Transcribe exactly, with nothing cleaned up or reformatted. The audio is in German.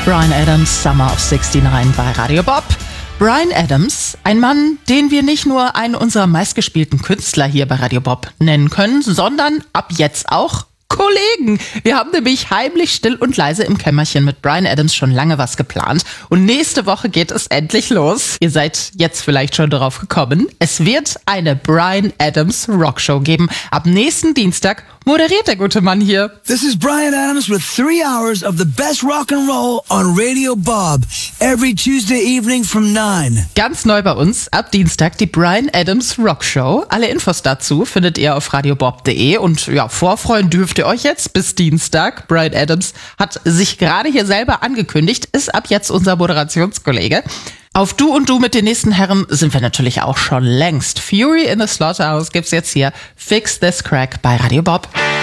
Bryan Adams, Summer of sixty-nine bei Radio Bob. Bryan Adams, ein Mann, den wir nicht nur einen unserer meistgespielten Künstler hier bei Radio Bob nennen können, sondern ab jetzt auch Kollegen. Wir haben nämlich heimlich, still und leise im Kämmerchen mit Bryan Adams schon lange was geplant. Und nächste Woche geht es endlich los. Ihr seid jetzt vielleicht schon darauf gekommen. Es wird eine Bryan Adams Rockshow geben. Ab nächsten Dienstag moderiert der gute Mann hier. This is Bryan Adams with three hours of the best rock and roll on Radio Bob. Every Tuesday evening from nine. Ganz neu bei uns, ab Dienstag die Bryan Adams Rockshow. Alle Infos dazu findet ihr auf radiobob punkt de und ja, vorfreuen dürft ihr euch jetzt bis Dienstag. Bryan Adams hat sich gerade hier selber angekündigt, ist ab jetzt unser Moderationskollege. Auf Du und Du mit den nächsten Herren sind wir natürlich auch schon längst. Fury in the Slaughterhouse gibt's jetzt hier. Fix This Crack bei Radio Bob.